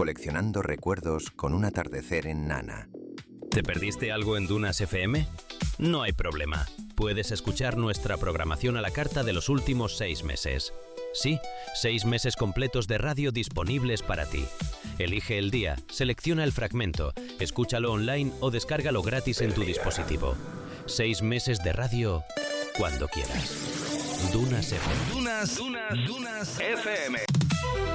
coleccionando recuerdos con un atardecer en Nana. ¿Te perdiste algo en Dunas FM? No hay problema. Puedes escuchar nuestra programación a la carta de los últimos 6 meses. Sí, 6 meses completos de radio disponibles para ti. Elige el día, selecciona el fragmento, escúchalo online o descárgalo gratis en tu dispositivo. 6 meses de radio cuando quieras. Dunas FM. Dunas FM.